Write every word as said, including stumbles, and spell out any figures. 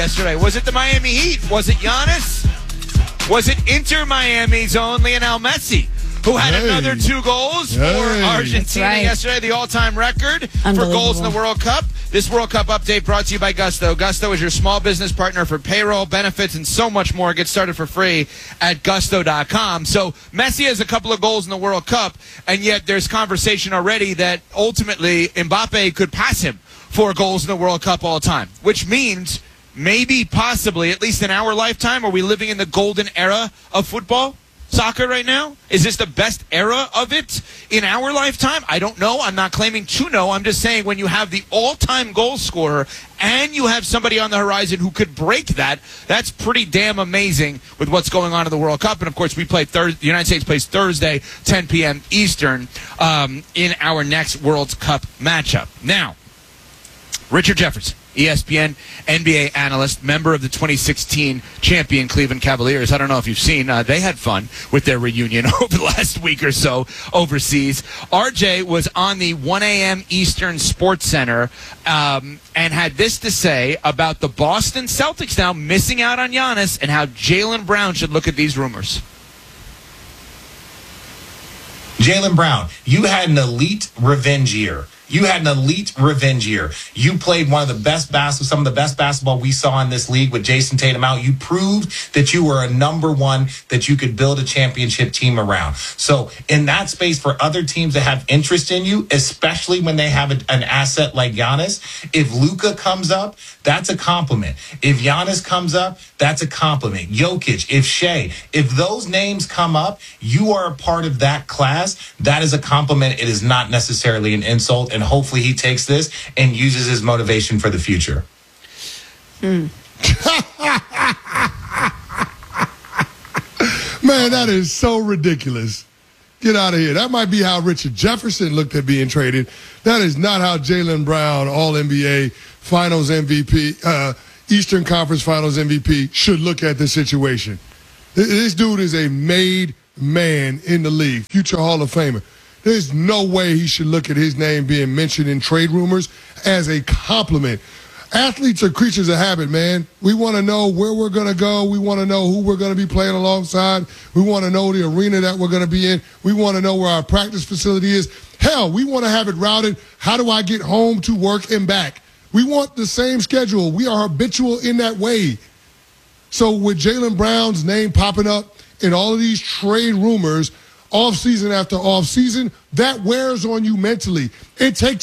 Yesterday, was it the Miami Heat? Was it Giannis? Was it Inter Miami's own Lionel Messi, who had hey. another two goals hey. for Argentina right. yesterday, the all-time record for goals in the World Cup? This World Cup update brought to you by Gusto. Gusto is your small business partner for payroll, benefits, and so much more. Get started for free at gusto dot com. So Messi has a couple of goals in the World Cup, and yet there's conversation already that ultimately Mbappe could pass him for goals in the World Cup all time, which means maybe, possibly, at least in our lifetime, are we living in the golden era of football? Soccer right now? Is this the best era of it in our lifetime? I don't know. I'm not claiming to know. I'm just saying when you have the all-time goal scorer and you have somebody on the horizon who could break that, that's pretty damn amazing with what's going on in the World Cup. And, of course, we play Thursday. The United States plays Thursday, ten p.m. Eastern, um, in our next World Cup matchup. Now, Richard Jefferson, E S P N N B A analyst, member of the twenty sixteen champion Cleveland Cavaliers. I don't know if you've seen. Uh, they had fun with their reunion over the last week or so overseas. R J was on the one a.m. Eastern Sports Center um, and had this to say about the Boston Celtics now missing out on Giannis and how Jaylen Brown should look at these rumors. Jaylen Brown, you had an elite revenge year. You had an elite revenge year. You played one of the best basketball, some of the best basketball we saw in this league with Jason Tatum out. You proved that you were a number one, that you could build a championship team around. So in that space, for other teams that have interest in you, especially when they have a, an asset like Giannis, if Luka comes up, that's a compliment. If Giannis comes up, that's a compliment. Jokic, if Shea, if those names come up, you are a part of that class. That is a compliment. It is not necessarily an insult. And hopefully he takes this and uses his motivation for the future. Mm. Man, that is so ridiculous. Get out of here. That might be how Richard Jefferson looked at being traded. That is not how Jaylen Brown, All N B A Finals M V P, uh, Eastern Conference Finals M V P, should look at the situation. This dude is a made man in the league, future Hall of Famer. There's no way he should look at his name being mentioned in trade rumors as a compliment. Athletes are creatures of habit, man. We want to know where we're going to go. We want to know who we're going to be playing alongside. We want to know the arena that we're going to be in. We want to know where our practice facility is. Hell, we want to have it routed. How do I get home to work and back? We want the same schedule. We are habitual in that way. So with Jaylen Brown's name popping up in all of these trade rumors, off season after off season, that wears on you mentally. It takes